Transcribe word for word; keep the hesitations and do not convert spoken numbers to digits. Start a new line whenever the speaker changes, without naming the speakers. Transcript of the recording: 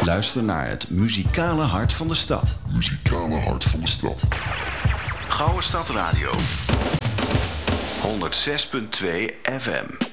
Luister naar het muzikale hart van de stad.
Muzikale hart van de stad.
Gouden Stad Radio. honderd zes punt twee F M.